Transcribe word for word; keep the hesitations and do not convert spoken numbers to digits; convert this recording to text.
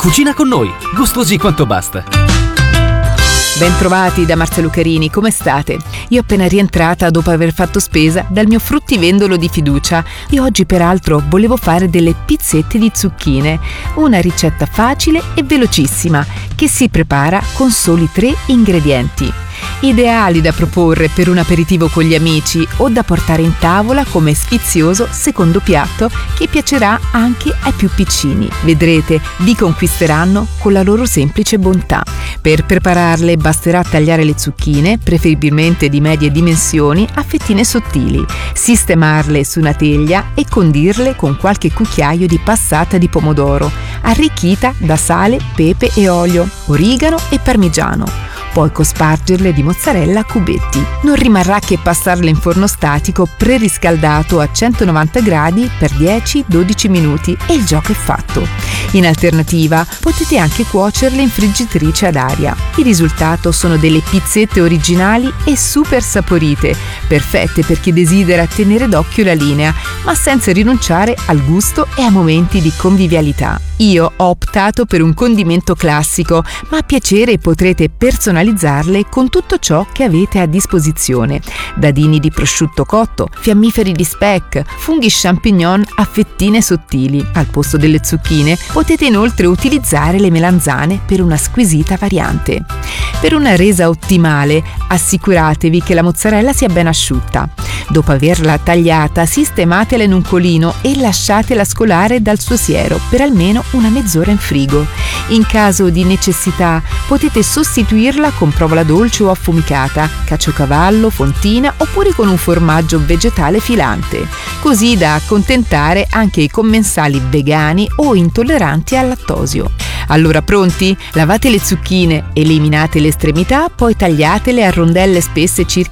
Cucina con noi, gustosi quanto basta. Bentrovati da Marzia Lucarini, come state? Io appena rientrata dopo aver fatto spesa dal mio fruttivendolo di fiducia e oggi peraltro volevo fare delle pizzette di zucchine, una ricetta facile e velocissima che si prepara con soli tre ingredienti. Ideali da proporre per un aperitivo con gli amici o da portare in tavola come sfizioso secondo piatto che piacerà anche ai più piccini. Vedrete, vi conquisteranno con la loro semplice bontà. Per prepararle basterà tagliare le zucchine, preferibilmente di medie dimensioni, a fettine sottili, sistemarle su una teglia e condirle con qualche cucchiaio di passata di pomodoro, arricchita da sale, pepe e olio, origano e parmigiano. Poi cospargerle di mozzarella a cubetti. Non rimarrà che passarle in forno statico preriscaldato a centonovanta gradi per dieci dodici minuti e il gioco è fatto. In alternativa potete anche cuocerle in friggitrice ad aria. Il risultato sono delle pizzette originali e super saporite, perfette per chi desidera tenere d'occhio la linea, ma senza rinunciare al gusto e a momenti di convivialità. Io ho optato per un condimento classico, ma a piacere potrete personalizzarle con tutto ciò che avete a disposizione. Dadini di prosciutto cotto, fiammiferi di speck, funghi champignon a fettine sottili. Al posto delle zucchine potete inoltre utilizzare le melanzane per una squisita variante. Per una resa ottimale, assicuratevi che la mozzarella sia ben asciutta. Dopo averla tagliata, sistematela in un colino e lasciatela scolare dal suo siero per almeno una mezz'ora in frigo. In caso di necessità potete sostituirla con provola dolce o affumicata, caciocavallo, fontina oppure con un formaggio vegetale filante, così da accontentare anche i commensali vegani o intolleranti al lattosio. Allora pronti? Lavate le zucchine, eliminate le estremità, poi tagliatele a rondelle spesse circa